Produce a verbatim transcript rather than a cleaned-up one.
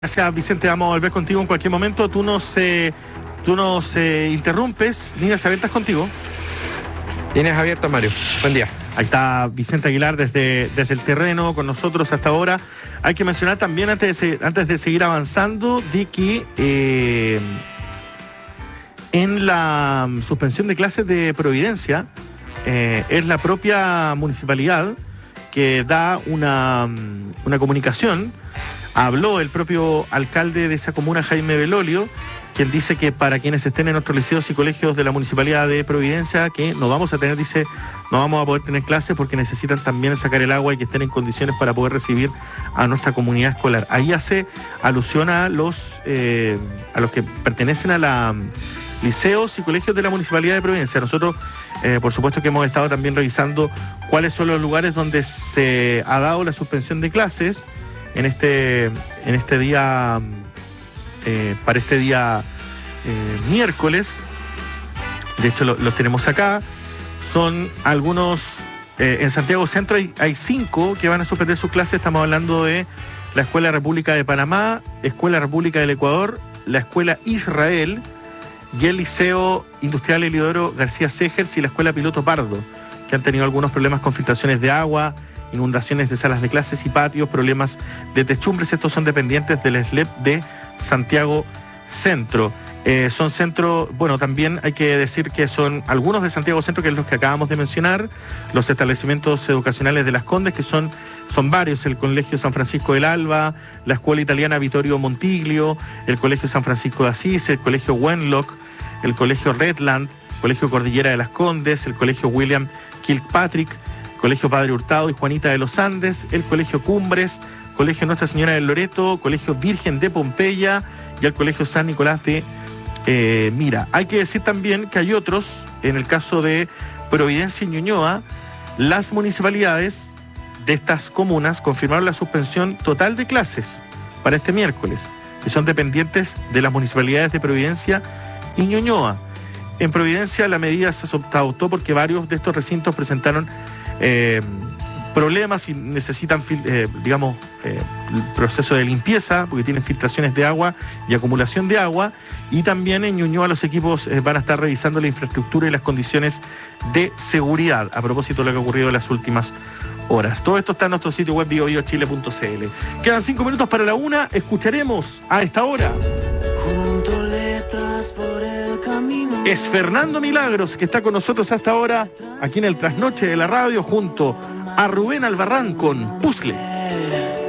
Gracias, Vicente, vamos a volver contigo en cualquier momento. Tú nos, eh, tú nos eh, interrumpes. Líneas abiertas contigo. Líneas abiertas, Mario. Buen día. Ahí está Vicente Aguilar desde, desde el terreno con nosotros hasta ahora. Hay que mencionar también, antes de, antes de seguir avanzando, de que eh, en la suspensión de clases de Providencia eh, es la propia municipalidad que da una, una comunicación. Habló el propio alcalde de esa comuna, Jaime Belolio, quien dice que para quienes estén en nuestros liceos y colegios de la Municipalidad de Providencia, que no vamos a tener, dice, no vamos a poder tener clases porque necesitan también sacar el agua y que estén en condiciones para poder recibir a nuestra comunidad escolar. Ahí hace alusión a los, eh, a los que pertenecen a la liceos y colegios de la Municipalidad de Providencia. Nosotros, eh, por supuesto que hemos estado también revisando cuáles son los lugares donde se ha dado la suspensión de clases en este, en este día, eh, para este día eh, miércoles. De hecho, lo, los tenemos acá. Son algunos, eh, en Santiago Centro hay, hay cinco que van a suspender sus clases. Estamos hablando de la Escuela República de Panamá, Escuela República del Ecuador, la Escuela Israel y el Liceo Industrial Eliodoro García Segers y la Escuela Piloto Pardo, que han tenido algunos problemas con filtraciones de agua, inundaciones de salas de clases y patios, problemas de techumbres. Estos son dependientes del S L E P de Santiago Centro. Eh, son centros, bueno, también hay que decir que son algunos de Santiago Centro, que es los que acabamos de mencionar, los establecimientos educacionales de Las Condes, que son, son varios: el Colegio San Francisco del Alba, la Escuela Italiana Vittorio Montiglio, el Colegio San Francisco de Asís, el Colegio Wenlock, el Colegio Redland, el Colegio Cordillera de Las Condes, el Colegio William Kilpatrick, Colegio Padre Hurtado y Juanita de los Andes, el Colegio Cumbres, Colegio Nuestra Señora del Loreto, Colegio Virgen de Pompeya y el Colegio San Nicolás de eh, Mira. Hay que decir también que hay otros, en el caso de Providencia y Ñuñoa, las municipalidades de estas comunas confirmaron la suspensión total de clases para este miércoles, que son dependientes de las municipalidades de Providencia y Ñuñoa. En Providencia la medida se adoptó porque varios de estos recintos presentaron Eh, problemas y necesitan, eh, digamos, eh, el proceso de limpieza, porque tienen filtraciones de agua y acumulación de agua. Y también en Ñuñoa los equipos eh, van a estar revisando la infraestructura y las condiciones de seguridad, a propósito de lo que ha ocurrido en las últimas horas. Todo esto está en nuestro sitio web bio bio chile punto c l. Quedan cinco minutos para la una. Escucharemos a esta hora. Junto letras por el camino. Es Fernando Milagros, que está con nosotros hasta ahora aquí en el Trasnoche de la Radio, junto a Rubén Albarrán con Puzzle.